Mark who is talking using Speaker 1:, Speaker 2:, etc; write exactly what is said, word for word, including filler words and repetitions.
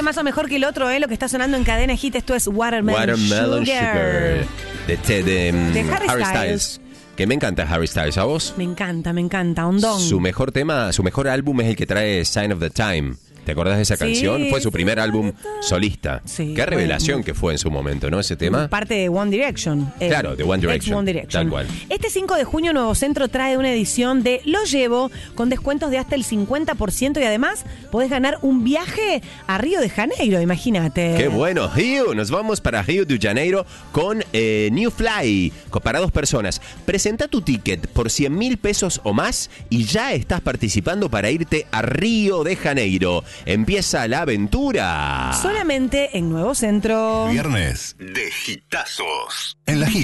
Speaker 1: temazo mejor que el otro, ¿eh? Lo que está sonando en Cadena Hit, esto es Watermelon,
Speaker 2: Watermelon
Speaker 1: Sugar.
Speaker 2: Sugar. De, de, de,
Speaker 1: De Harry
Speaker 2: Harry
Speaker 1: Styles.
Speaker 2: Styles. Que me encanta Harry Styles, ¿a vos?
Speaker 1: Me encanta, me encanta, hondón.
Speaker 2: Su mejor tema, su mejor álbum es el que trae Sign of the Time. ¿Te acordás de esa
Speaker 1: Sí,
Speaker 2: canción? Fue su primer álbum solista.
Speaker 1: Sí,
Speaker 2: Qué revelación
Speaker 1: bueno.
Speaker 2: que fue en su momento, ¿no? Ese tema.
Speaker 1: Parte de One Direction. eh,
Speaker 2: Claro, de One Direction,
Speaker 1: ex One Direction.
Speaker 2: tal cual.
Speaker 1: Este cinco de junio Nuevo Centro trae una edición de Lo Llevo con descuentos de hasta el cincuenta por ciento y además podés ganar un viaje a Río de Janeiro, imagínate.
Speaker 2: Qué bueno, Rio. Nos vamos para Río de Janeiro con eh, New Fly, co- para dos personas. Presenta tu ticket por cien mil pesos o más y ya estás participando para irte a Río de Janeiro. Empieza la aventura.
Speaker 1: Solamente en Nuevo Centro.
Speaker 3: Viernes de hitazos en la Hit.